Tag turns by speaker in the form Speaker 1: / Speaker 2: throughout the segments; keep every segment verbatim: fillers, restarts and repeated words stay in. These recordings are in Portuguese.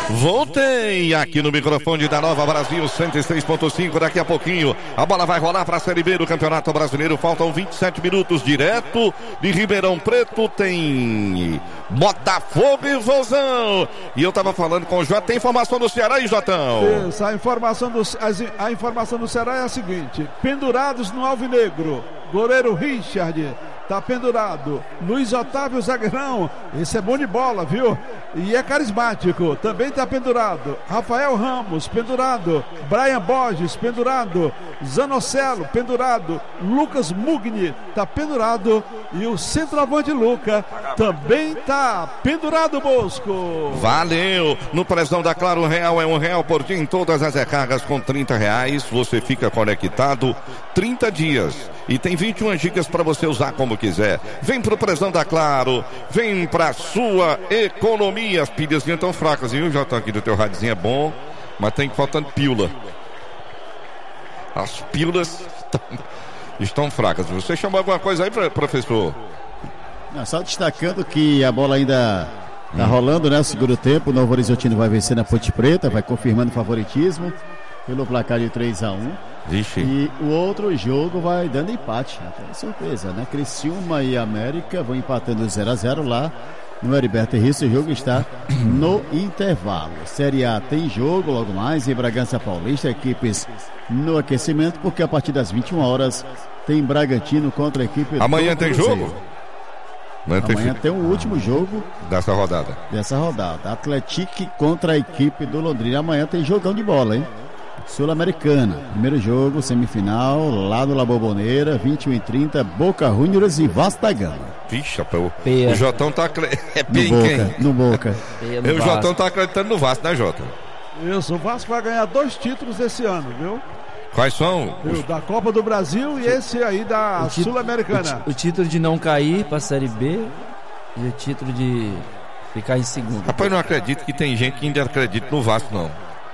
Speaker 1: Voltei aqui no microfone da Nova Brasil cento e seis ponto cinco. Daqui a pouquinho a bola vai rolar para a Série B do Campeonato Brasileiro. Faltam vinte e sete minutos. Direto de Ribeirão Preto tem Botafogo e Vozão. E eu tava falando com o Jota. Tem informação do Ceará aí, Jotão?
Speaker 2: Isso, a informação do, a, a informação do Ceará é a seguinte: pendurados no Alvinegro, goleiro Richard tá pendurado, Luiz Otávio zagueirão, esse é bom de bola, viu? E é carismático, também tá pendurado, Rafael Ramos pendurado, Brian Borges pendurado, Zanocelo pendurado, Lucas Mugni tá pendurado e o centroavante Luca também tá pendurado, Bosco.
Speaker 1: Valeu! No prezão da Claro, um real é um real por dia em todas as recargas com trinta reais. Você fica conectado trinta dias e tem vinte e uma gigas para você usar como quiser. Vem pro prezão da Claro, vem pra sua economia. As pilhazinhas estão fracas, viu? Já estão aqui do teu radinho, é bom, mas tem faltando pílula. As pílulas estão, estão fracas. Você chamou alguma coisa aí, professor?
Speaker 3: Não, só destacando que a bola ainda tá hum. rolando, né? O segundo tempo, o Novo Horizontino vai vencer na Ponte Preta, vai confirmando o favoritismo pelo placar de três a um.
Speaker 1: Vixe.
Speaker 3: E o outro jogo vai dando empate, até surpresa, né? Criciúma e América vão empatando zero a zero lá no Heriberto Risso. O jogo está no intervalo. Série A tem jogo logo mais em Bragança Paulista, equipes no aquecimento, porque a partir das vinte e uma horas tem Bragantino contra a equipe
Speaker 1: amanhã do tem
Speaker 3: Cruzeiro.
Speaker 1: jogo?
Speaker 3: Amanhã, amanhã tem, tem o último jogo
Speaker 1: dessa rodada.
Speaker 3: Dessa rodada. Atlético contra a equipe do Londrina. Amanhã tem jogão de bola, hein? Sul-Americana, primeiro jogo, semifinal, lá no La Bombonera, vinte e um e trinta, Boca Juniors e Vasco da Gama.
Speaker 1: Vixe, o, o Jotão tá é
Speaker 3: no Boca, no Boca.
Speaker 1: no o Jotão tá acreditando no Vasco, né, Jota?
Speaker 2: Isso, o Vasco vai ganhar dois títulos esse ano, viu?
Speaker 1: Quais são?
Speaker 2: Os... Da Copa do Brasil e esse aí da Sul-Americana.
Speaker 4: O, o título de não cair pra Série B e o título de ficar em segundo.
Speaker 1: Rapaz, não acredito que tem gente que ainda acredita no Vasco, não.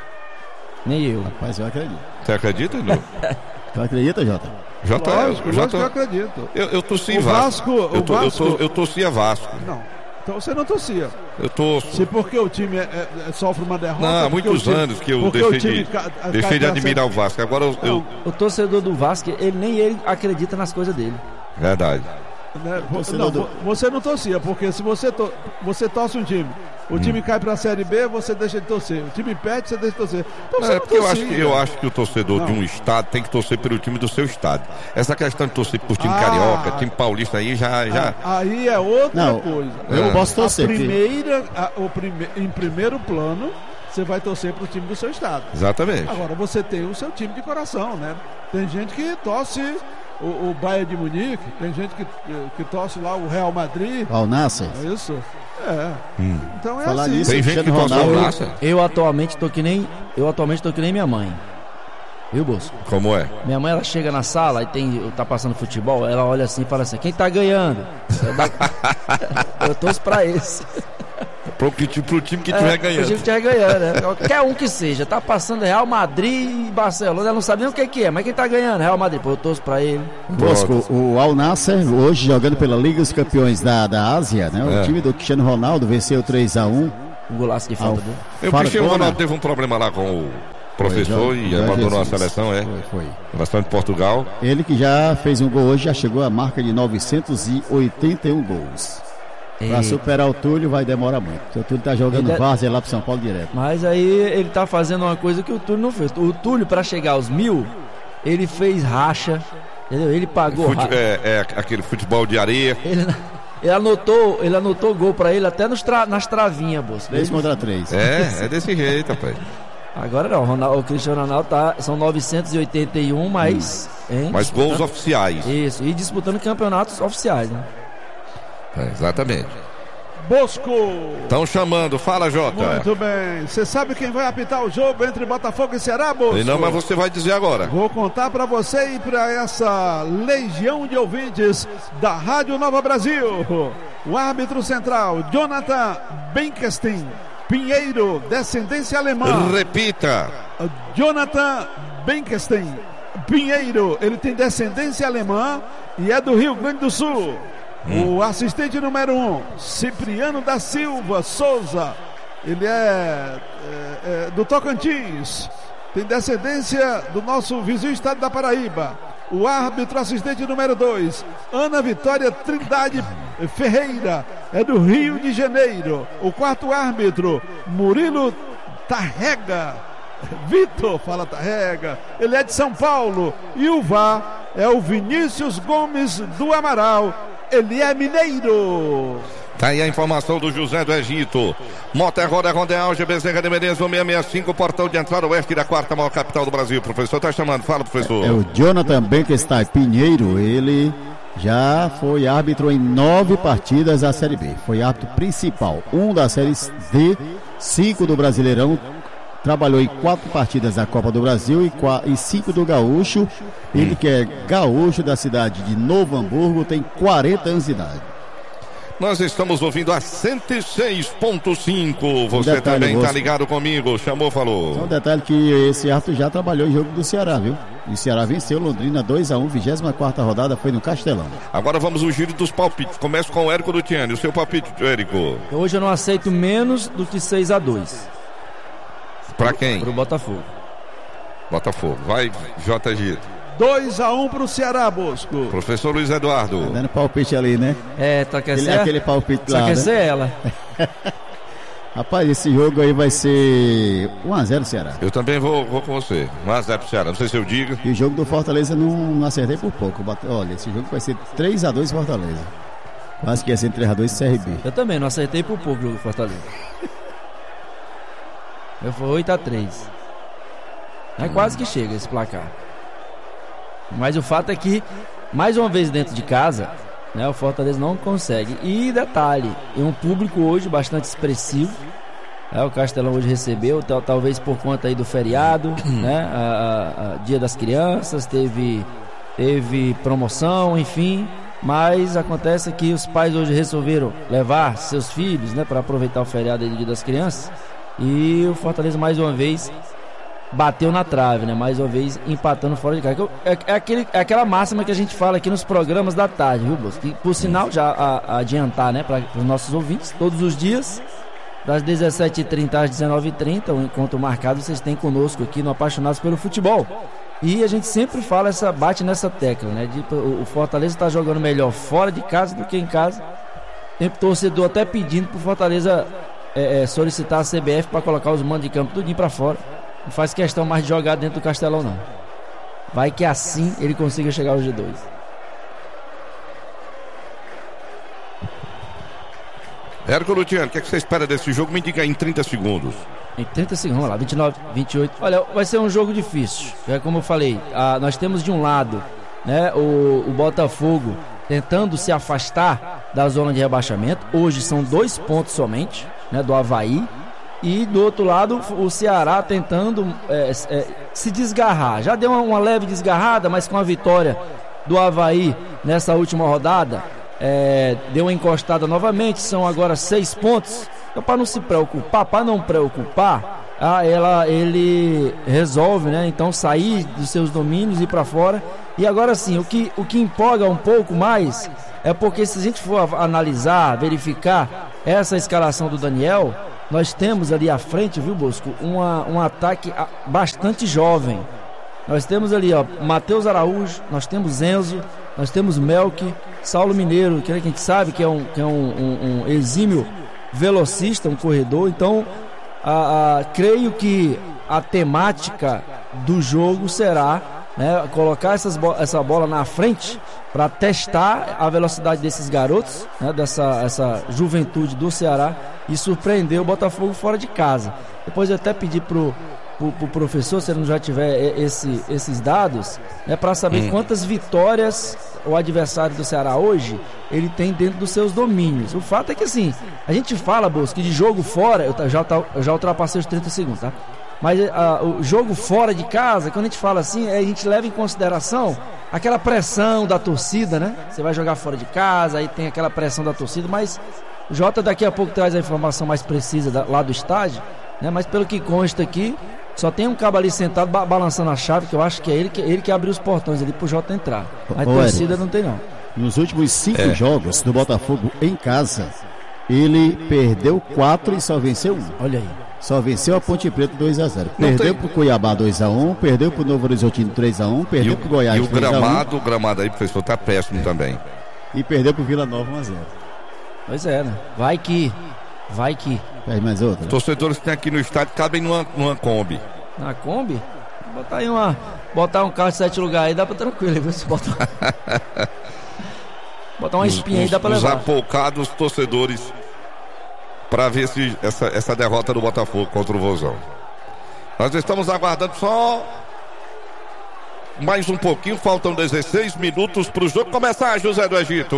Speaker 4: Nem eu.
Speaker 3: Rapaz, eu acredito.
Speaker 1: Você acredita, não?
Speaker 3: Tu acredita, Jota?
Speaker 1: Jota,
Speaker 2: lógico,
Speaker 1: eu,
Speaker 2: lógico
Speaker 1: Jota,
Speaker 2: eu acredito.
Speaker 1: Eu, eu torci
Speaker 2: o
Speaker 1: Vasco.
Speaker 2: Vasco,
Speaker 1: eu,
Speaker 2: o
Speaker 1: to,
Speaker 2: Vasco...
Speaker 1: eu, to, eu torcia Vasco.
Speaker 2: Não, então você não torcia.
Speaker 1: Eu torço.
Speaker 2: Se porque o time é, é, sofre uma derrota.
Speaker 1: Não, há muitos
Speaker 2: time,
Speaker 1: anos que eu deixei de,
Speaker 2: ca,
Speaker 1: deixei de admirar o Vasco. Agora eu, eu...
Speaker 4: O torcedor do Vasco, ele, nem ele acredita nas coisas dele.
Speaker 1: Verdade.
Speaker 2: Né? Você, não, do... você não torcia, porque se você, to... você torce um time, o hum. time cai pra Série B, você deixa de torcer. O time perde, você deixa de torcer. Então você
Speaker 1: é,
Speaker 2: não
Speaker 1: porque
Speaker 2: torcia,
Speaker 1: eu, acho que, eu acho que o torcedor
Speaker 2: não.
Speaker 1: de um estado tem que torcer pelo time do seu estado. Essa questão de torcer por time
Speaker 2: ah,
Speaker 1: carioca, time paulista aí já. já...
Speaker 2: Aí é outra
Speaker 3: não,
Speaker 2: coisa.
Speaker 3: Eu é. posso torcer.
Speaker 2: A primeira, a, o prime... Em primeiro plano, você vai torcer pro time do seu estado.
Speaker 1: Exatamente.
Speaker 2: Agora você tem o seu time de coração, né? Tem gente que torce o, o Bayern de Munique, tem gente que, que torce lá o Real Madrid.
Speaker 3: Al Nassr.
Speaker 2: É isso? É.
Speaker 1: Hum.
Speaker 2: Então é
Speaker 3: Falar
Speaker 2: assim.
Speaker 3: Nisso,
Speaker 1: tem gente que torce o Nassr.
Speaker 4: Eu atualmente tô que nem eu atualmente tô que nem minha mãe. Viu, Bosco?
Speaker 1: Como é?
Speaker 4: Minha mãe, ela chega na sala e tem, tá passando futebol, ela olha assim e fala assim: quem tá ganhando? Eu, dá... eu torço pra esse.
Speaker 1: Pro, pro time que estiver é, ganhando.
Speaker 4: Pro time que estiver ganhando, né? Qualquer um que seja. Tá passando Real Madrid e Barcelona. Ela não sabe nem o que, que é, mas quem tá ganhando? Real Madrid. Pô, eu torço pra ele.
Speaker 3: Bosco, o Al Nassr, hoje jogando pela Liga dos Campeões da, da Ásia, né? O é. time do Cristiano Ronaldo venceu três a um.
Speaker 4: Um golaço de falta dele.
Speaker 1: O Cristiano Ronaldo teve um problema lá com o professor foi, e abandonou a seleção, é?
Speaker 3: Foi, foi.
Speaker 1: Seleção de Portugal.
Speaker 3: Ele que já fez um gol hoje, já chegou à marca de novecentos e oitenta e um gols. Pra superar o Túlio vai demorar muito. O Túlio tá jogando ele... Várzea lá pro São Paulo direto.
Speaker 4: Mas aí ele tá fazendo uma coisa que o Túlio não fez. O Túlio, pra chegar aos mil, ele fez racha, entendeu? Ele pagou
Speaker 1: Fute...
Speaker 4: racha.
Speaker 1: É, é aquele futebol de areia.
Speaker 4: Ele, ele anotou, ele anotou gol pra ele até nos tra... nas travinhas, bolsa.
Speaker 3: Três contra três.
Speaker 1: É, é desse jeito, rapaz.
Speaker 4: Agora não, o, Ronaldo, o Cristiano Ronaldo tá, são novecentos e oitenta e um, mas... Hein,
Speaker 1: mas gols oficiais.
Speaker 4: Isso, e disputando campeonatos oficiais, né?
Speaker 1: É, exatamente.
Speaker 2: Bosco.
Speaker 1: Estão chamando, fala, Jota.
Speaker 2: Muito bem. Você sabe quem vai apitar o jogo entre Botafogo e Ceará, Bosco?
Speaker 1: E não, mas você vai dizer agora.
Speaker 2: Vou contar para você e para essa legião de ouvintes da Rádio Nova Brasil. O árbitro central, Jonathan Benkestein Pinheiro, descendência alemã.
Speaker 1: Repita.
Speaker 2: Jonathan Benkestein Pinheiro, ele tem descendência alemã e é do Rio Grande do Sul. Hum. O assistente número um, Cipriano da Silva Souza, ele é, é, é do Tocantins, tem descendência do nosso vizinho estado da Paraíba. O árbitro assistente número dois, Ana Vitória Trindade Ferreira, é do Rio de Janeiro. O quarto árbitro, Murilo Tarrega, Vitor, fala Tarrega, ele é de São Paulo. E o V A R é o Vinícius Gomes do Amaral, ele é mineiro.
Speaker 1: Tá aí a informação do José do Egito. Motor Roda Rodeal, G Bezerra de Menezes, seiscentos e sessenta e cinco, portão de entrada oeste da quarta maior capital do Brasil. Professor, tá chamando, fala, professor.
Speaker 3: É, é o Jonathan Benkenstein Pinheiro, ele já foi árbitro em nove partidas da Série B. Foi árbitro principal, um da Série D, cinco do Brasileirão. Trabalhou em quatro partidas da Copa do Brasil e, quatro, e cinco do Gaúcho. Ele hum. que é gaúcho da cidade de Novo Hamburgo, tem quarenta anos de idade.
Speaker 1: Nós estamos ouvindo a cento e seis ponto cinco. Você um detalhe, também está ligado comigo. Chamou, falou.
Speaker 3: Só um detalhe que esse árbitro já trabalhou em jogo do Ceará, viu? E o Ceará venceu Londrina dois a um, vigésima quarta rodada, foi no Castelão.
Speaker 1: Agora vamos ao giro dos palpites. Começa com o Érico Lutiani. O seu palpite, Érico?
Speaker 4: Hoje eu não aceito menos do que seis a dois.
Speaker 1: Pra quem?
Speaker 4: Pro Botafogo.
Speaker 1: Botafogo. Vai, J G.
Speaker 2: dois a um pro Ceará, Bosco.
Speaker 1: Professor Luiz Eduardo.
Speaker 3: Tá dando palpite ali, né?
Speaker 4: É, tá quer
Speaker 3: Ele
Speaker 4: ser?
Speaker 3: É aquele palpite lá,
Speaker 4: Só quer
Speaker 3: né?
Speaker 4: ser ela.
Speaker 3: Rapaz, esse jogo aí vai ser um a zero Ceará.
Speaker 1: Eu também vou, vou com você. um a zero pro Ceará. Não sei se eu digo.
Speaker 3: E o jogo do Fortaleza não, não acertei por pouco. Olha, esse jogo vai ser três a dois Fortaleza. Quase que ia ser três a dois C R B.
Speaker 4: Eu também não acertei por pouco o Fortaleza. Eu fui oito a três. É quase que chega esse placar. Mas o fato é que, mais uma vez dentro de casa, né, o Fortaleza não consegue. E detalhe, é um público hoje bastante expressivo. É, o Castelão hoje recebeu, tal, talvez por conta aí do feriado, né, a, a, a Dia das Crianças, teve, teve promoção, enfim. Mas acontece que os pais hoje resolveram levar seus filhos, né, para aproveitar o feriado do Dia das Crianças. E o Fortaleza mais uma vez bateu na trave, né? Mais uma vez empatando fora de casa. É, é, aquele, é aquela máxima que a gente fala aqui nos programas da tarde, viu, Bosco? E, por sinal, já a, a adiantar, né, para os nossos ouvintes, todos os dias, das dezessete e trinta às dezenove e trinta, o encontro marcado vocês têm conosco aqui no Apaixonados pelo Futebol. E a gente sempre fala, essa, bate nessa tecla, né? De, o, o Fortaleza está jogando melhor fora de casa do que em casa. Tem torcedor até pedindo pro Fortaleza é, é, solicitar a C B F para colocar os mandos de campo tudinho para fora. Não faz questão mais de jogar dentro do Castelão, não. Vai que assim ele consiga chegar ao G dois.
Speaker 1: Érico Lutiani, o que, é que você espera desse jogo? Me diga aí em trinta segundos.
Speaker 4: Em trinta segundos, vamos lá, vinte e nove, vinte e oito. Olha, vai ser um jogo difícil. É como eu falei, a, nós temos de um lado, né, o, o Botafogo tentando se afastar da zona de rebaixamento. Hoje são dois pontos somente, né, do Avaí. E do outro lado o Ceará tentando é, é, se desgarrar. Já deu uma, uma leve desgarrada, mas com a vitória do Avaí nessa última rodada, é, deu uma encostada novamente. São agora seis pontos. Então, para não se preocupar, para não preocupar, ah, ela, ele resolve, né, então sair dos seus domínios e ir para fora. E agora sim, o que, o que empolga um pouco mais é porque, se a gente for analisar, verificar essa escalação do Daniel, nós temos ali à frente, viu, Bosco, uma, um ataque bastante jovem. Nós temos ali, ó, Matheus Araújo, nós temos Enzo, nós temos Melk, Saulo Mineiro, que a gente sabe que é um, que é um, um, um exímio velocista, um corredor. Então, a, a, creio que a temática do jogo será, né, colocar essas bo- essa bola na frente para testar a velocidade desses garotos, né, dessa essa juventude do Ceará, e surpreender o Botafogo fora de casa. Depois eu até pedi pro, pro, pro professor, se ele não já tiver esse, esses dados, né, para saber hum. quantas vitórias o adversário do Ceará hoje ele tem dentro dos seus domínios. O fato é que, assim, a gente fala, Bosco, de jogo fora, eu já, eu já ultrapassei os trinta segundos, tá? Mas uh, o jogo fora de casa, quando a gente fala assim, a gente leva em consideração aquela pressão da torcida, né? Você vai jogar fora de casa, aí tem aquela pressão da torcida, mas o Jota daqui a pouco traz a informação mais precisa da, lá do estádio, né? Mas pelo que consta aqui, só tem um cabo ali sentado ba- balançando a chave, que eu acho que é ele que, ele que abriu os portões ali pro Jota entrar. A torcida não tem, não.
Speaker 3: Nos últimos cinco é. jogos do Botafogo em casa, Ele perdeu quatro e só venceu um.
Speaker 4: Olha aí.
Speaker 3: Só venceu a Ponte Preta dois a zero. Perdeu tem... pro Cuiabá dois a um, perdeu pro Novo Horizontino três a um, perdeu
Speaker 1: e
Speaker 3: pro Goiás
Speaker 1: e o
Speaker 3: três a um.
Speaker 1: gramado, o gramado aí, professor, tá péssimo é. também.
Speaker 3: E perdeu pro Vila Nova um a zero.
Speaker 4: Pois é, né? Vai que, vai que.
Speaker 3: Pede mais outra.
Speaker 1: Os torcedores que tem aqui no estádio cabem numa, numa Kombi.
Speaker 4: Na Kombi? Botar aí uma, botar um carro de sete lugares aí dá pra tranquilo, viu? Se botar, botar uma espinha aí dá pra levar.
Speaker 1: Os apoucados torcedores para ver se essa, essa derrota do Botafogo contra o Vozão. Nós estamos aguardando só mais um pouquinho, faltam dezesseis minutos para o jogo começar, José do Egito.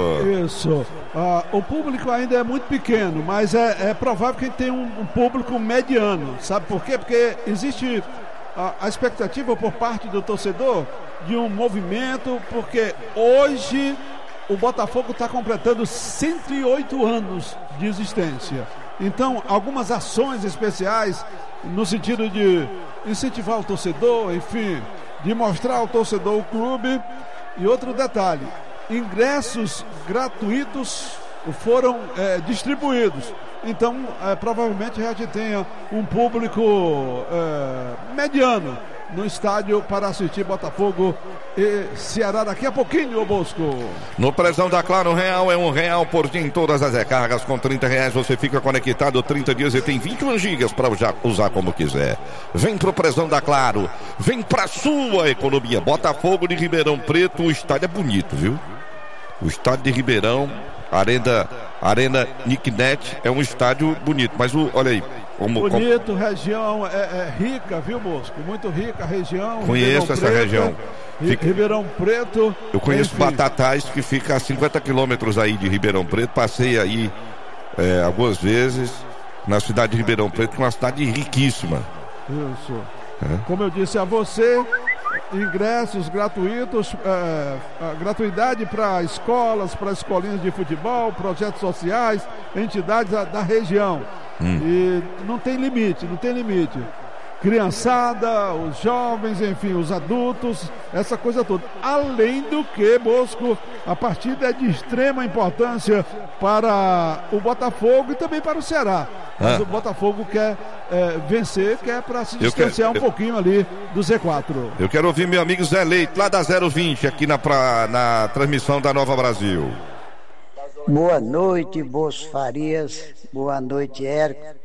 Speaker 2: Isso, ah, o público ainda é muito pequeno, mas é, é provável que tenha um, um público mediano, sabe por quê? Porque existe a, a expectativa por parte do torcedor de um movimento, porque hoje o Botafogo está completando cento e oito anos de existência. Então, algumas ações especiais no sentido de incentivar o torcedor, enfim, de mostrar ao torcedor o clube. E outro detalhe, ingressos gratuitos foram é, distribuídos. Então, é, provavelmente a gente tenha um público é, mediano no estádio para assistir Botafogo e Ceará daqui a pouquinho, ô Bosco.
Speaker 1: No prezão da Claro, um real é um real por dia em todas as recargas. Com trinta reais você fica conectado trinta dias e tem vinte e um gigas para usar como quiser. Vem pro prezão da Claro, vem pra sua economia. Botafogo de Ribeirão Preto, o estádio é bonito, viu? O estádio de Ribeirão, Arena, Arena Nicknet, é um estádio bonito, mas o, olha aí. Como,
Speaker 2: bonito,
Speaker 1: como...
Speaker 2: região é, é rica, viu, Bosco? Muito rica a região.
Speaker 1: Conheço essa
Speaker 2: Preto,
Speaker 1: região.
Speaker 2: Fica... Ribeirão Preto.
Speaker 1: Eu conheço
Speaker 2: enfim.
Speaker 1: Batatais, que fica a cinquenta quilômetros aí de Ribeirão Preto. Passei aí é, algumas vezes na cidade de Ribeirão Preto, que é uma cidade riquíssima.
Speaker 2: Isso.
Speaker 1: É.
Speaker 2: Como eu disse a você, ingressos gratuitos, é, gratuidade para escolas, para escolinhas de futebol, projetos sociais, entidades da, da região. Hum. E não tem limite, não tem limite. Criançada, os jovens, enfim, os adultos, essa coisa toda. Além do que, Bosco, a partida é de extrema importância para o Botafogo e também para o Ceará. Mas ah. o Botafogo quer é, vencer, quer para se distanciar quero, um eu... pouquinho ali do Z quatro.
Speaker 1: Eu quero ouvir meu amigo Zé Leite, lá da zero vinte, aqui na, pra, na transmissão da Nova Brasil.
Speaker 5: Boa noite, Bosco Farias. Boa noite, Érico,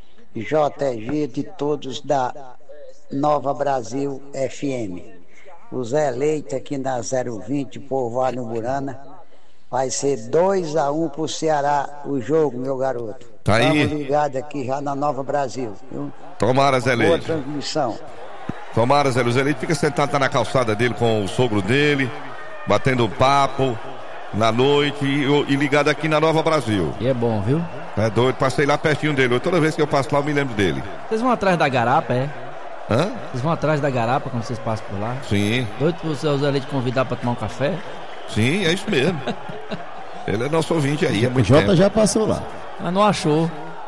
Speaker 5: J G, de todos da Nova Brasil F M. O Zé Leite aqui na zero vinte, Povoado Umburana. Vai ser dois a um pro Ceará o jogo, meu garoto.
Speaker 1: Tá aí.
Speaker 5: Estamos ligados aqui já na Nova Brasil, viu?
Speaker 1: Tomara, Zé Leite.
Speaker 5: Boa transmissão.
Speaker 1: Tomara, Zé Leite. Zé Leite fica sentado tá na calçada dele com o sogro dele, batendo papo na noite e, e ligado aqui na Nova Brasil.
Speaker 4: E é bom, viu?
Speaker 1: É doido, passei lá pertinho dele. Toda vez que eu passo lá eu me lembro dele.
Speaker 4: Vocês vão atrás da garapa, é?
Speaker 1: Hã?
Speaker 4: Vocês vão atrás da garapa quando vocês passam por lá?
Speaker 1: Sim.
Speaker 4: Doido pra você usar ele te convidar pra tomar um café?
Speaker 1: Sim, é isso mesmo. Ele é nosso ouvinte aí, é muito
Speaker 3: Jota
Speaker 1: tempo.
Speaker 3: já passou lá.
Speaker 4: Mas não achou.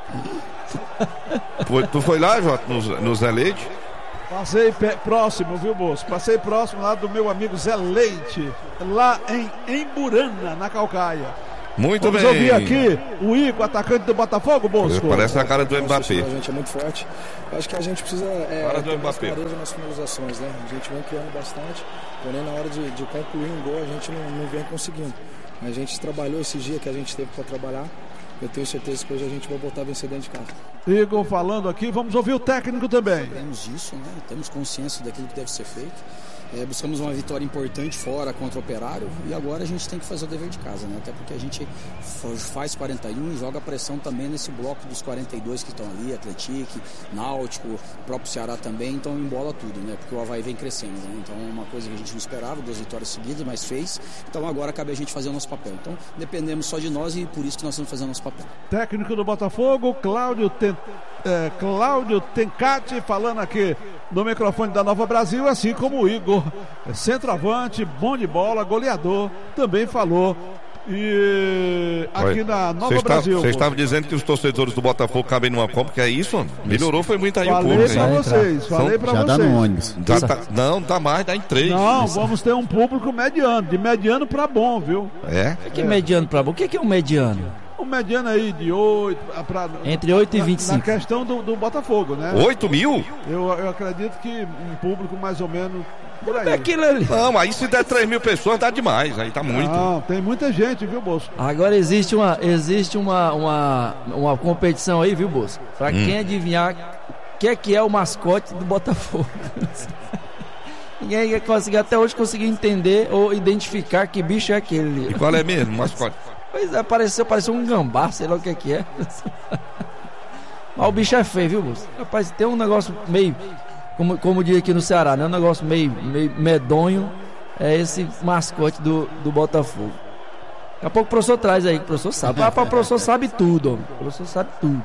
Speaker 1: Foi, tu foi lá, Jota, no, no Zé Leite?
Speaker 2: Passei pé, próximo, viu, moço? Passei próximo lá do meu amigo Zé Leite, lá em Emburana, na Calcaia.
Speaker 1: Muito
Speaker 2: Vamos
Speaker 1: bem.
Speaker 2: ouvir aqui o Igor, atacante do Botafogo, Bosco.
Speaker 1: Parece a cara do Mbappé.
Speaker 6: A gente é muito forte. Acho que a gente precisa é,
Speaker 1: cara do
Speaker 6: ter
Speaker 1: Mbappé.
Speaker 6: mais clareza nas finalizações, né? A gente vem criando bastante, porém na hora de, de concluir um gol a gente não, não vem conseguindo. A gente trabalhou esse dia que a gente teve para trabalhar. Eu tenho certeza que hoje a gente vai voltar a vencer dentro de casa.
Speaker 2: Igor falando aqui, vamos ouvir o técnico também.
Speaker 7: Temos disso, né? Temos consciência daquilo que deve ser feito. É, buscamos uma vitória importante fora contra o Operário e agora a gente tem que fazer o dever de casa, né? Até porque a gente faz quarenta e um e joga pressão também nesse bloco dos quarenta e dois que estão ali, Atlético, Náutico, próprio Ceará também, então embola tudo, né? Porque o Avaí vem crescendo, né? Então é uma coisa que a gente não esperava, duas vitórias seguidas, mas fez. Então agora cabe a gente fazer o nosso papel. Então dependemos só de nós e por isso que nós estamos fazendo o nosso papel.
Speaker 2: Técnico do Botafogo, Cláudio Ten... É, Cláudio Tencati falando aqui no microfone da Nova Brasil, assim como o Igor, centroavante, bom de bola, goleador, também falou. E aqui Oi. na Nova
Speaker 1: cês
Speaker 2: Brasil.
Speaker 1: Vocês estavam dizendo que os torcedores do Botafogo cabem numa Copa, que é isso? Melhorou, foi muito aí
Speaker 2: falei
Speaker 1: o público.
Speaker 2: Pra vocês, falei pra
Speaker 3: Já
Speaker 2: vocês.
Speaker 3: dá no ônibus.
Speaker 1: Dá, tá, não, dá mais, dá em três.
Speaker 2: Não, vamos ter um público mediano, de mediano pra bom, viu?
Speaker 1: É?
Speaker 4: O que é mediano pra bom? O que é um mediano?
Speaker 2: O mediano aí de oito. Pra,
Speaker 4: Entre oito e vinte e cinco.
Speaker 2: Na questão do, do Botafogo, né?
Speaker 1: oito mil?
Speaker 2: Eu, eu acredito que um público mais ou menos por aí.
Speaker 4: É aquilo ali.
Speaker 1: Não, aí se der três mil pessoas dá demais, aí tá muito.
Speaker 2: Não, tem muita gente, viu, Bosco?
Speaker 4: Agora existe uma, existe uma, uma, uma competição aí, viu, Bosco? Pra
Speaker 1: Hum.
Speaker 4: quem adivinhar o que é que é o mascote do Botafogo. Ninguém conseguiu até hoje conseguir entender ou identificar que bicho é aquele.
Speaker 1: E qual é mesmo, mascote?
Speaker 4: Pois é, pareceu, pareceu um gambá, sei lá o que é que é. Mas o bicho é feio, viu, Bosco? Rapaz, tem um negócio meio, como, como diz aqui no Ceará, né? Um negócio meio, meio medonho. É esse mascote do, do Botafogo. Daqui a pouco o professor traz aí, que o professor sabe. Ah, o professor sabe tudo, homem. O professor sabe tudo.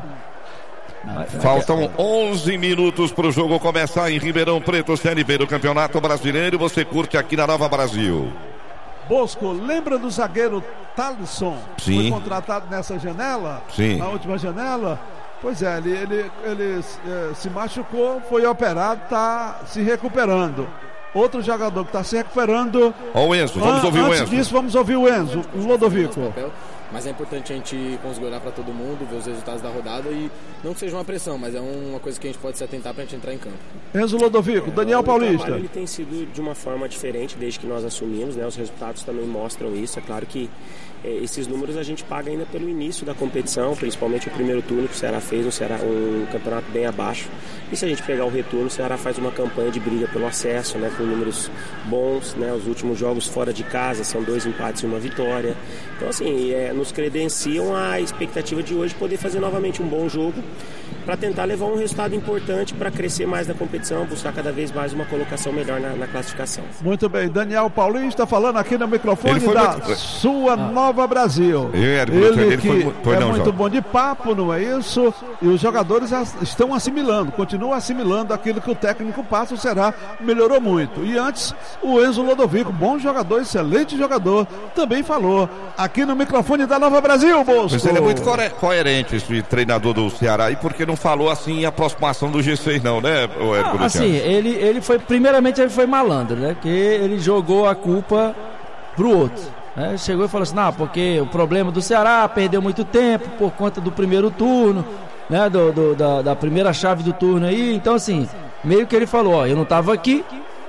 Speaker 1: Faltam onze minutos para o jogo começar em Ribeirão Preto, Série B do Campeonato Brasileiro. Você curte aqui na Nova Brasil.
Speaker 2: Bosco, lembra do zagueiro Thalisson?
Speaker 1: Sim.
Speaker 2: Foi contratado nessa janela?
Speaker 1: Sim.
Speaker 2: Na última janela? Pois é, ele, ele, ele eh, se machucou, foi operado, está se recuperando. Outro jogador que está se recuperando.
Speaker 1: Ó o Enzo, vamos
Speaker 2: An-
Speaker 1: ouvir o
Speaker 2: antes
Speaker 1: Enzo.
Speaker 2: disso, vamos ouvir o Enzo, o Lodovico.
Speaker 8: Mas é importante a gente conseguir olhar para todo mundo, ver os resultados da rodada e não que seja uma pressão, mas é uma coisa que a gente pode se atentar para a gente entrar em campo.
Speaker 2: Enzo Lodovico, Daniel
Speaker 9: o
Speaker 2: Paulista.
Speaker 9: trabalho, ele tem sido de uma forma diferente desde que nós assumimos, né? Os resultados também mostram isso. É claro que eh, esses números a gente paga ainda pelo início da competição, principalmente o primeiro turno que o Ceará fez, um, Ceará, um campeonato bem abaixo. E se a gente pegar o retorno, o Ceará faz uma campanha de briga pelo acesso, né? Com números bons, né? Os últimos jogos fora de casa são dois empates e uma vitória. Então, assim, é, nos credenciam a expectativa de hoje poder fazer novamente um bom jogo para tentar levar um resultado importante para crescer mais na competição, buscar cada vez mais uma colocação melhor na, na classificação.
Speaker 2: Muito bem, Daniel Paulista falando aqui no microfone
Speaker 1: Ele foi
Speaker 2: da
Speaker 1: muito-
Speaker 2: sua Nova Brasil.
Speaker 1: Eu, Érico,
Speaker 2: Ele
Speaker 1: ele
Speaker 2: que
Speaker 1: foi- foi
Speaker 2: é
Speaker 1: não,
Speaker 2: muito
Speaker 1: Jota.
Speaker 2: bom de papo, não é isso? E os jogadores as- estão assimilando, continuam assimilando aquilo que o técnico passa, o Ceará melhorou muito. E antes, o Enzo Lodovico, bom jogador, excelente jogador, também falou aqui no microfone da Nova Brasil, Bosco.
Speaker 1: Mas ele é muito core- coerente, esse treinador do Ceará, e porque não falou assim em aproximação do G seis não, né, o Érico
Speaker 4: Ah, assim,
Speaker 1: Luciano?
Speaker 4: ele, ele foi, primeiramente ele foi malandro, né? Porque ele jogou a culpa pro outro. Né? Chegou e falou assim, não, porque o problema do Ceará perdeu muito tempo por conta do primeiro turno, né? Do, do- da, da primeira chave do turno aí. Então, assim, meio que ele falou, ó, eu não tava aqui,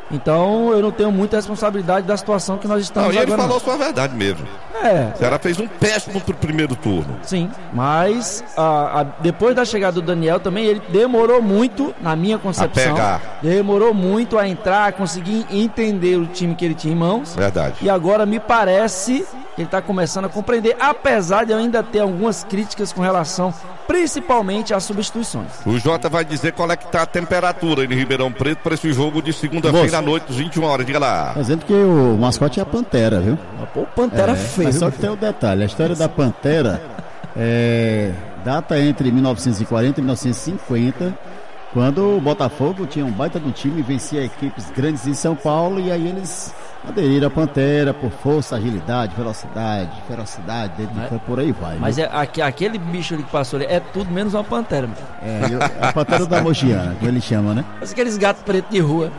Speaker 4: então eu não tenho muita responsabilidade da situação que nós estamos
Speaker 1: Não, e ele
Speaker 4: agora.
Speaker 1: falou
Speaker 4: não.
Speaker 1: sua verdade mesmo.
Speaker 4: É,
Speaker 1: O Ceará fez um péssimo pro primeiro turno.
Speaker 4: sim, mas a- a- depois da chegada do Daniel também, ele demorou muito, na minha concepção,
Speaker 1: pegar.
Speaker 4: demorou muito a entrar, a conseguir entender o time que ele tinha em mãos.
Speaker 1: Verdade.
Speaker 4: E agora me parece que ele está começando a compreender, apesar de eu ainda ter algumas críticas com relação, principalmente às substituições.
Speaker 1: O Jota vai dizer qual é que tá a temperatura em Ribeirão Preto para esse jogo de segunda-feira
Speaker 3: Moço.
Speaker 1: à noite, às vinte e uma horas. Diga lá.
Speaker 3: Tá dizendo que o mascote é a Pantera, viu?
Speaker 4: Pô, Pantera
Speaker 3: É,
Speaker 4: feio.
Speaker 3: mas só que tem um detalhe, a história da Pantera é, data entre mil novecentos e quarenta e mil novecentos e cinquenta, quando o Botafogo tinha um baita do time, vencia equipes grandes em São Paulo, e aí eles aderiram à Pantera por força, agilidade, velocidade, ferocidade, dentro de campo, por aí vai.
Speaker 4: Mas
Speaker 3: viu?
Speaker 4: é, aque- aquele bicho ali que passou ali é tudo menos uma pantera. Meu.
Speaker 3: É, eu- a Pantera da Mogiana, que ele chama, né?
Speaker 4: Mas aqueles gatos pretos de rua.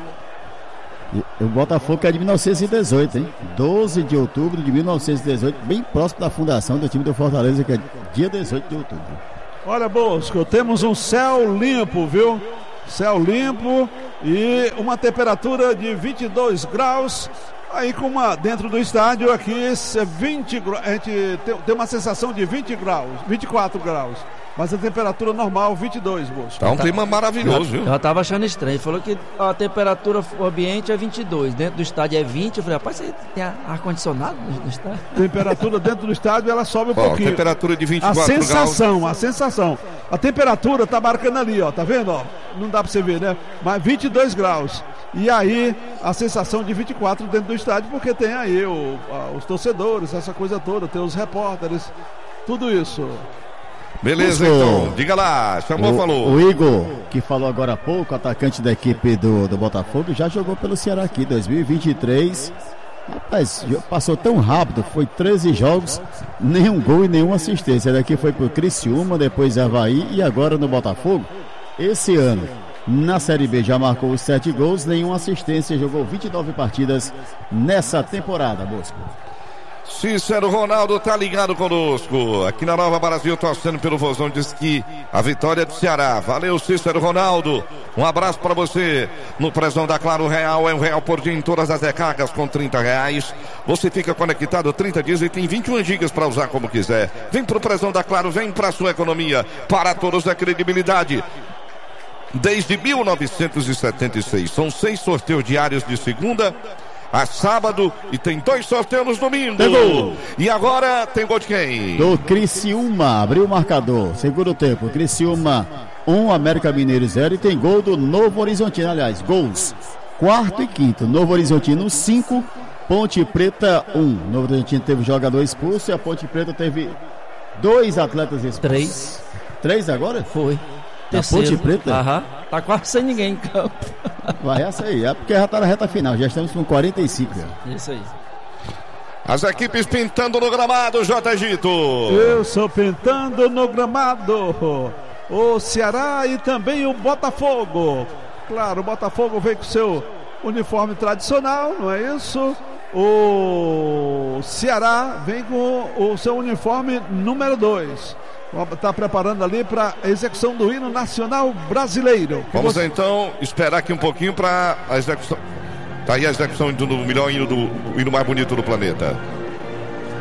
Speaker 3: E o Botafogo é de mil novecentos e dezoito, hein? doze de outubro de mil novecentos e dezoito, bem próximo da fundação do time do Fortaleza, que é dia dezoito de outubro.
Speaker 2: Olha, Bosco, temos um céu limpo, viu? Céu limpo e uma temperatura de vinte e dois graus. Aí com uma, dentro do estádio aqui, é vinte graus, a gente tem, tem uma sensação de vinte graus, vinte e quatro graus. Mas a temperatura normal, vinte e dois, Bosco.
Speaker 1: Tá um clima maravilhoso, viu?
Speaker 4: Eu já tava achando estranho. Ele falou que a temperatura ambiente é vinte e dois, dentro do estádio é vinte. Eu falei, rapaz, você tem ar-condicionado no estádio?
Speaker 2: Temperatura dentro do estádio, ela sobe um
Speaker 1: Ó,
Speaker 2: pouquinho.
Speaker 1: temperatura de vinte e
Speaker 2: A
Speaker 1: quatro graus.
Speaker 2: sensação, a sensação. A temperatura tá marcando ali, ó, tá vendo, ó? Não dá pra você ver, né? Mas vinte e dois graus. E aí, a sensação de vinte e quatro dentro do estádio, porque tem aí o, a- os torcedores, essa coisa toda, tem os repórteres, tudo isso.
Speaker 1: Beleza,
Speaker 3: Isso.
Speaker 1: então. Diga lá. Chamou,
Speaker 3: o,
Speaker 1: falou.
Speaker 3: O Igor, que falou agora há pouco, atacante da equipe do, do Botafogo, já jogou pelo Ceará aqui, dois mil e vinte e três. Rapaz, jo- passou tão rápido, foi treze jogos, nenhum gol e nenhuma assistência. Daqui foi pro Criciúma, depois Avaí e agora no Botafogo. Esse ano, na Série B, já marcou os sete gols, nenhuma assistência, jogou vinte e nove partidas nessa temporada, Bosco.
Speaker 1: Cícero Ronaldo tá ligado conosco. Aqui na Nova Brasil, torcendo pelo Vozão, diz que a vitória é do Ceará. Valeu, Cícero Ronaldo. Um abraço para você. No Prezão da Claro Real, é um real por dia em todas as recargas com trinta reais. Você fica conectado trinta dias e tem vinte e uma gigas para usar como quiser. Vem pro Prezão da Claro, vem pra sua economia. Para todos a credibilidade. Desde mil novecentos e setenta e seis. São seis sorteios diários de segunda a sábado e tem dois sorteios nos domingos.
Speaker 3: Pegou.
Speaker 1: E agora tem gol de quem?
Speaker 3: Do Criciúma, abriu o marcador, segundo tempo, Criciúma um, América Mineiro zero, e tem gol do Novo Horizontino, aliás, gols quarto e quinto, Novo Horizontino cinco, Ponte Preta um. Novo Horizontino teve jogador expulso e a Ponte Preta teve dois atletas expulsos.
Speaker 4: Três.
Speaker 3: Três agora?
Speaker 4: Foi.
Speaker 3: Na Ponte Preta?
Speaker 4: Aham. Tá quase sem ninguém em campo.
Speaker 3: Vai essa aí, é porque já tá na reta final, já estamos com quarenta e cinco. Já.
Speaker 4: Isso aí.
Speaker 1: As equipes pintando no gramado, J. Gito.
Speaker 2: Eu sou pintando no gramado. O Ceará e também o Botafogo. Claro, o Botafogo vem com seu uniforme tradicional, não é isso? O Ceará vem com o seu uniforme número dois. Está preparando ali para a execução do hino nacional brasileiro.
Speaker 1: Vamos você... então esperar aqui um pouquinho para a execução. Tá aí a execução do melhor hino, do o hino mais bonito do planeta.